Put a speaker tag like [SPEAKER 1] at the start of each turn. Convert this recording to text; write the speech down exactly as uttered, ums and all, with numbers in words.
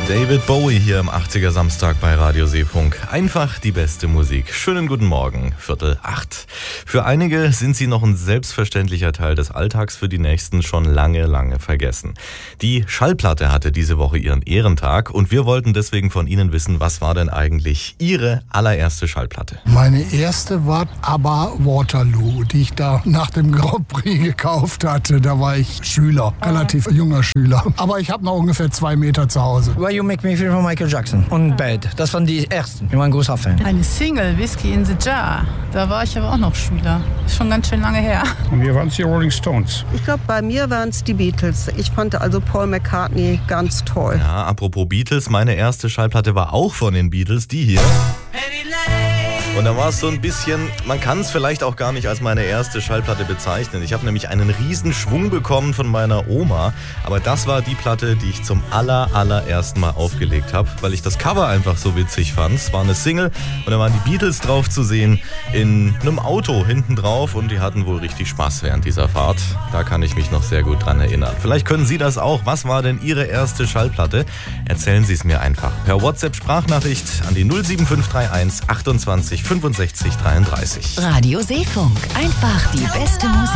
[SPEAKER 1] David Bowie hier im achtziger Samstag bei Radio Seefunk. Einfach die beste Musik. Schönen guten Morgen, Viertel acht. Für einige sind sie noch ein selbstverständlicher Teil des Alltags, für die nächsten schon lange, lange vergessen. Die Schallplatte hatte diese Woche ihren Ehrentag und wir wollten deswegen von Ihnen wissen, was war denn eigentlich Ihre allererste Schallplatte?
[SPEAKER 2] Meine erste war ABBA Waterloo, die ich da nach dem Grand Prix gekauft hatte. Da war ich Schüler, relativ junger Schüler. Aber ich habe noch ungefähr zwei Meter zu Hause.
[SPEAKER 3] Why You Make Me Feel von Michael Jackson und Bad. Das waren die ersten. Ich war ein großer Fan.
[SPEAKER 4] Eine Single, Whiskey in the Jar. Da war ich aber auch noch Schüler. Ist schon ganz schön lange her.
[SPEAKER 5] Und wir waren es die Rolling Stones.
[SPEAKER 6] Ich glaube, bei mir waren es die Beatles. Ich fand also Paul McCartney ganz toll.
[SPEAKER 1] Ja, apropos Beatles, meine erste Schallplatte war auch von den Beatles, die hier. Und da war es so ein bisschen, man kann es vielleicht auch gar nicht als meine erste Schallplatte bezeichnen. Ich habe nämlich einen riesen Schwung bekommen von meiner Oma. Aber das war die Platte, die ich zum aller, allerersten Mal aufgelegt habe, weil ich das Cover einfach so witzig fand. Es war eine Single und da waren die Beatles drauf zu sehen in einem Auto hinten drauf und die hatten wohl richtig Spaß während dieser Fahrt. Da kann ich mich noch sehr gut dran erinnern. Vielleicht können Sie das auch. Was war denn Ihre erste Schallplatte? Erzählen Sie es mir einfach per WhatsApp-Sprachnachricht an die null sieben fünf drei eins achtundzwanzig fünfundsechzig dreiunddreißig.
[SPEAKER 7] Radio Seefunk. Einfach die beste Musik.